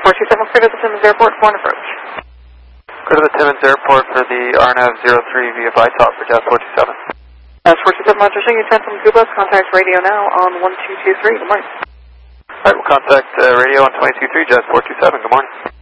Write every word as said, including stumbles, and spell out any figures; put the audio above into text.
four two seven, clear to the Timmins Airport, foreign approach. Go to the Timmins Airport for the R N A V zero three via VITOP for Jazz four two seven. Jazz four two seven, Roger, showing you transfer from Kubas, contact radio now on one two two three, good morning. Alright, we'll contact uh, radio on twenty-two three, Jazz four two seven, good morning.